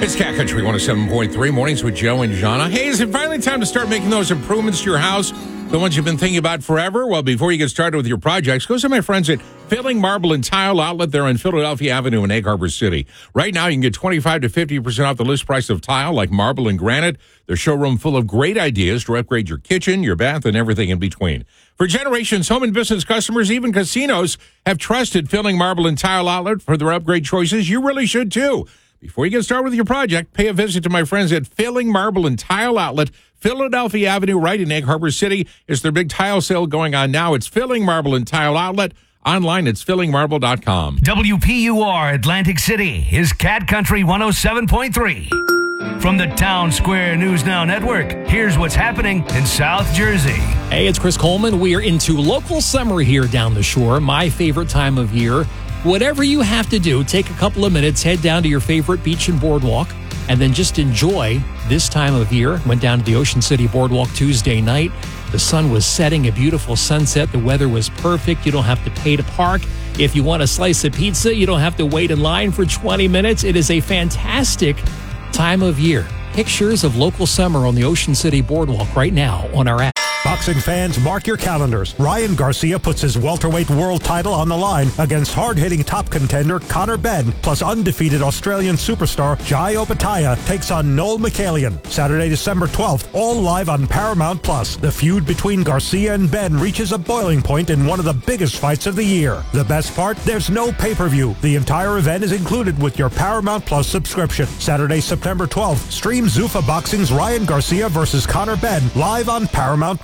It's Cat Country 107.3, mornings with Joe and Jana. Hey, is it finally time to start making those improvements to your house? The ones you've been thinking about forever? Well, before you get started with your projects, go see my friends at Filling Marble and Tile Outlet. They're on Philadelphia Avenue in Egg Harbor City. Right now, you can get 25 to 50% off the list price of tile, like marble and granite. Their showroom full of great ideas to upgrade your kitchen, your bath, and everything in between. For generations, home and business customers, even casinos, have trusted Filling Marble and Tile Outlet for their upgrade choices. You really should, too. Before you get started with your project, pay a visit to my friends at Filling Marble and Tile Outlet, Philadelphia Avenue, right in Egg Harbor City. It's their big tile sale going on now. It's Filling Marble and Tile Outlet. Online, it's fillingmarble.com. WPUR Atlantic City is Cat Country 107.3. From the Town Square News Now Network, here's what's happening in South Jersey. Hey, it's Chris Coleman. We are into local summer here down the shore, my favorite time of year. Whatever you have to do, take a couple of minutes, head down to your favorite beach and boardwalk, and then just enjoy this time of year. Went down to the Ocean City Boardwalk Tuesday night. The sun was setting, a beautiful sunset. The weather was perfect. You don't have to pay to park. If you want a slice of pizza, you don't have to wait in line for 20 minutes. It is a fantastic time of year. Pictures of local summer on the Ocean City Boardwalk right now on our app. Boxing fans, mark your calendars. Ryan Garcia puts his welterweight world title on the line against hard-hitting top contender Conor Benn, plus undefeated Australian superstar Jai Opetaia takes on Noel Mikhailian. Saturday, December 12th, all live on Paramount+. The feud between Garcia and Benn reaches a boiling point in one of the biggest fights of the year. The best part? There's no pay-per-view. The entire event is included with your Paramount+ subscription. Saturday, September 12th, stream Zuffa Boxing's Ryan Garcia versus Conor Benn live on Paramount+.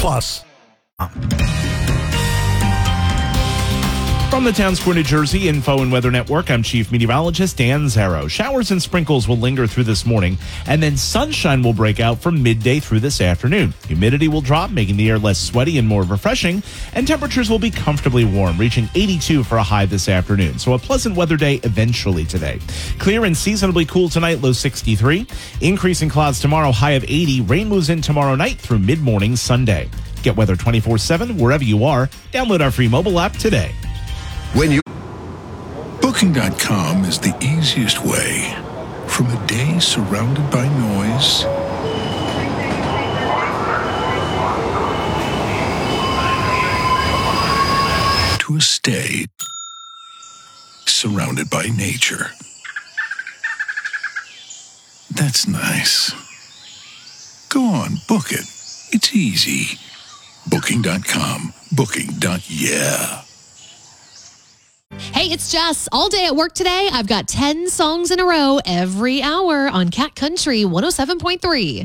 From the Town Square, New Jersey Info and Weather Network, I'm Chief Meteorologist Dan Zarrow. Showers and sprinkles will linger through this morning, and then sunshine will break out from midday through this afternoon. Humidity will drop, making the air less sweaty and more refreshing, and temperatures will be comfortably warm, reaching 82 for a high this afternoon. So a pleasant weather day eventually today. Clear and seasonably cool tonight, low 63. Increasing clouds tomorrow, high of 80. Rain moves in tomorrow night through mid-morning Sunday. Get weather 24/7 wherever you are. Download our free mobile app today. Booking.com is the easiest way from a day surrounded by noise to a stay surrounded by nature. That's nice. Go on, book it. It's easy. Booking.com. Booking.yeah. Hey, it's Jess. All day at work today, I've got 10 songs in a row every hour on Cat Country 107.3.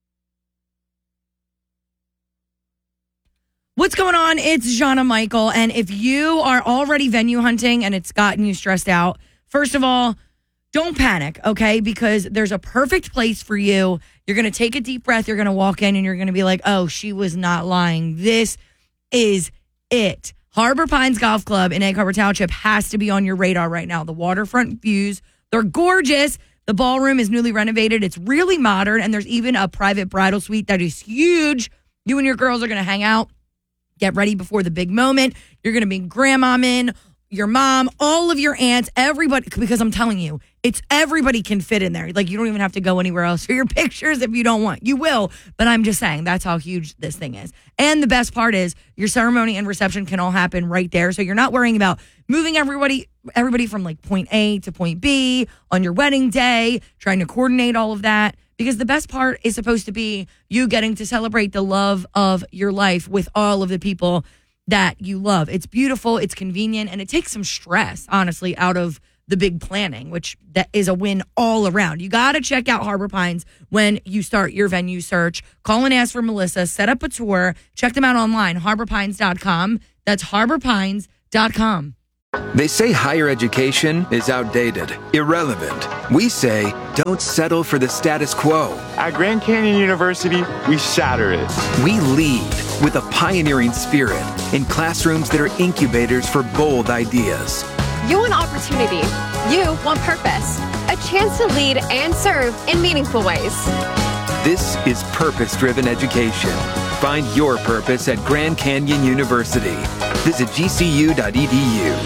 What's going on? It's Jana Michael. And if you are already venue hunting and it's gotten you stressed out, first of all, don't panic, okay? Because there's a perfect place for you. You're going to take a deep breath. You're going to walk in and you're going to be like, oh, she was not lying. This is it. Harbor Pines Golf Club in Egg Harbor Township has to be on your radar right now. The waterfront views, they're gorgeous. The ballroom is newly renovated. It's really modern. And there's even a private bridal suite that is huge. You and your girls are going to hang out, get ready before the big moment. You're going to bring grandma in, your mom, all of your aunts, everybody, because I'm telling you, it's everybody can fit in there. Like, you don't even have to go anywhere else for your pictures if you don't want. You will, but I'm just saying that's how huge this thing is. And the best part is your ceremony and reception can all happen right there. So you're not worrying about moving everybody from like point A to point B on your wedding day, trying to coordinate all of that. Because the best part is supposed to be you getting to celebrate the love of your life with all of the people that you love. It's beautiful, it's convenient, and it takes some stress, honestly, out of the big planning, which that is a win all around. You got to check out Harbor Pines when you start your venue search. Call and ask for Melissa. Set up a tour. Check them out online, harborpines.com. That's harborpines.com. They say higher education is outdated, irrelevant. We say don't settle for the status quo. At Grand Canyon University, we shatter it. We lead with a pioneering spirit in classrooms that are incubators for bold ideas. You want opportunity. You want purpose. A chance to lead and serve in meaningful ways. This is purpose-driven education. Find your purpose at Grand Canyon University. Visit gcu.edu.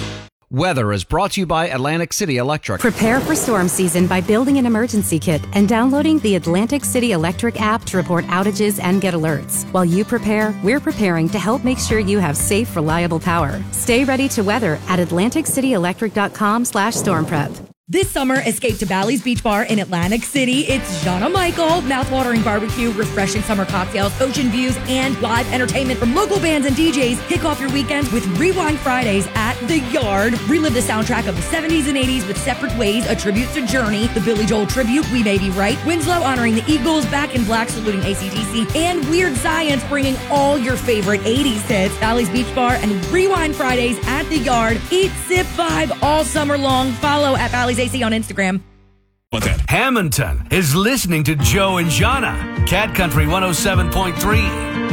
Weather is brought to you by Atlantic City Electric. Prepare for storm season by building an emergency kit and downloading the Atlantic City Electric app to report outages and get alerts. While you prepare, we're preparing to help make sure you have safe, reliable power. Stay ready to weather at AtlanticCityElectric.com/storm prep. This summer, escape to Bally's Beach Bar in Atlantic City. It's Jana Michael, mouthwatering barbecue, refreshing summer cocktails, ocean views, and live entertainment from local bands and DJs. Kick off your weekends with Rewind Fridays at The Yard. Relive the soundtrack of the 70s and 80s with Separate Ways, a tribute to Journey, the Billy Joel tribute, We May Be Right, Winslow honoring the Eagles, Back in Black saluting AC/DC, and Weird Science bringing all your favorite 80s hits. Bally's Beach Bar and Rewind Fridays at The Yard. Eat, sip, vibe all summer long. Follow at Bally's AC on Instagram. Hamilton is listening to Joe and Jana, Cat Country 107.3.